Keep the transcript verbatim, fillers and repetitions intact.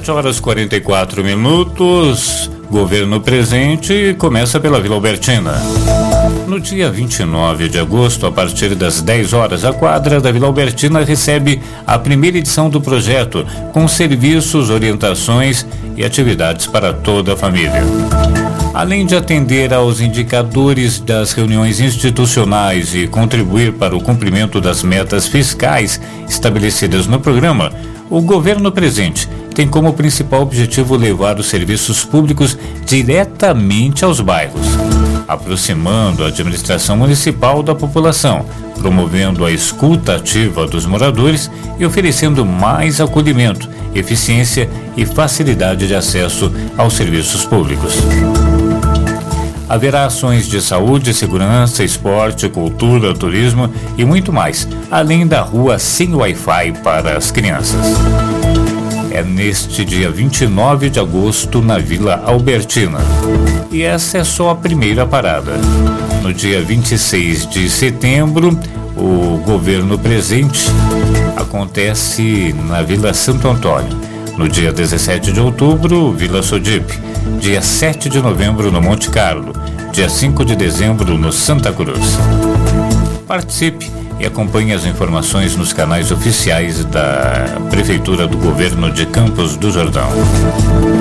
sete horas e quarenta e quatro minutos. Governo presente começa pela Vila Albertina. No dia vinte e nove de agosto, a partir das dez horas, a quadra da Vila Albertina recebe a primeira edição do projeto, com serviços, orientações e atividades para toda a família. Além de atender aos indicadores das reuniões institucionais e contribuir para o cumprimento das metas fiscais estabelecidas no programa, o governo presente tem como principal objetivo levar os serviços públicos diretamente aos bairros, aproximando a administração municipal da população, promovendo a escuta ativa dos moradores e oferecendo mais acolhimento, eficiência e facilidade de acesso aos serviços públicos. Haverá ações de saúde, segurança, esporte, cultura, turismo e muito mais, além da rua sem Wi-Fi para as crianças. É neste dia vinte e nove de agosto na Vila Albertina. E essa é só a primeira parada. No dia vinte e seis de setembro, o governo presente acontece na Vila Santo Antônio. No dia dezessete de outubro, Vila Sodipe. Dia sete de novembro, no Monte Carlo. Dia cinco de dezembro, no Santa Cruz. Participe e acompanhe as informações nos canais oficiais da Prefeitura do Governo de Campos do Jordão.